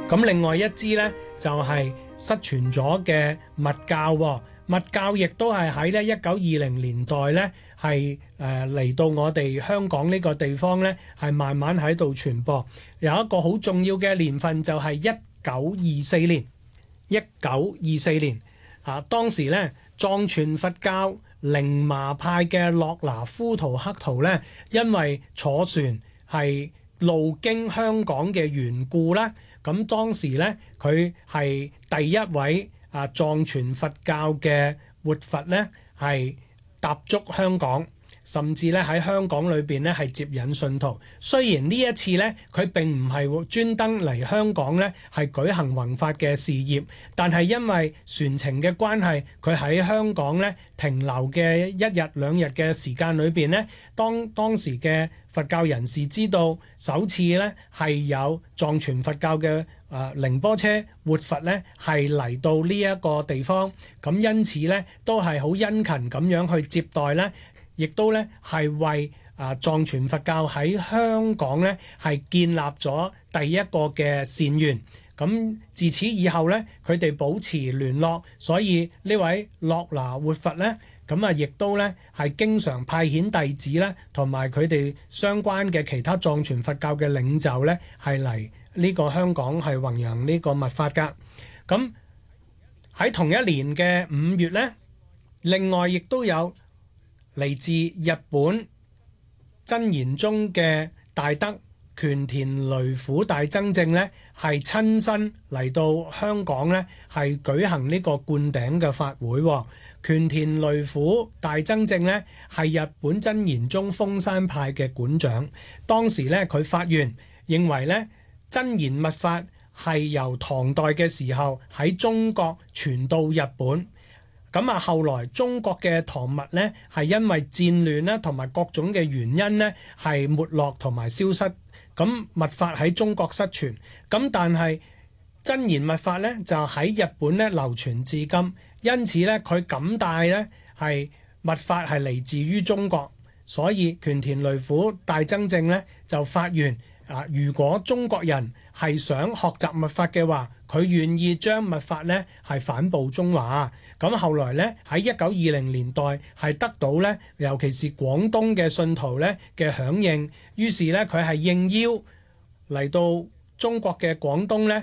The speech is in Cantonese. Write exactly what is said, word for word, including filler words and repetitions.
咁另外一支呢，就係失傳咗嘅密教喎。密教亦都係喺咧一九二零年代呢，係誒嚟到我哋香港呢個地方呢，係慢慢喺度傳播。有一個好重要嘅年份就係一九二四年。一九二四年啊，當時呢，藏傳佛教寧麻派嘅洛拿呼圖克圖呢，因為坐船係路經香港嘅緣故啦，咁當時呢，佢係第一位啊藏傳佛教嘅活佛呢，係踏足香港，甚至咧喺香港裏邊咧係接引信徒。雖然呢一次咧佢並唔係專登嚟香港咧係舉行弘法嘅事業，但係因為船程嘅關係，佢喺香港咧停留嘅一日兩日嘅時間裏邊咧，當當時嘅佛教人士知道首次咧係有藏傳佛教嘅啊寧波車活佛咧係嚟到呢一個地方，咁因此咧都係好殷勤咁樣去接待咧。亦都咧係為啊藏傳佛教喺香港咧係建立咗第一個嘅善緣。咁自此以後咧，佢哋保持聯絡，所以呢位洛拿活佛咧，咁啊亦都咧係經常派遣弟子咧，同埋佢哋相關嘅其他藏傳佛教嘅領袖咧，係嚟呢個香港係弘揚呢個密法㗎。咁喺同一年嘅五月咧，另外亦都有嚟自日本真言宗嘅大德權田雷虎大僧正咧，係親身嚟到香港咧，係舉行呢個灌頂嘅法會。權田雷虎大僧正咧係日本真言宗豐山派嘅館長，當時咧佢發願認為咧真言密法係由唐代嘅時候喺中國傳到日本。咁啊，後來中國嘅唐密呢，係因為戰亂啦，同埋各種嘅原因呢，係沒落同埋消失。咁密法喺中國失傳，咁但係真言密法呢，就喺日本呢流傳至今。因此呢，佢感戴呢係密法係嚟自於中國，所以權田雷虎大僧正呢，就發願啊，如果中國人係想學習密法嘅話，佢願意將密法呢係反哺中華。咁後來咧喺一九二零年代係得到咧，尤其是廣東嘅信徒咧嘅響應，於是咧佢係應邀嚟到中國嘅廣東咧。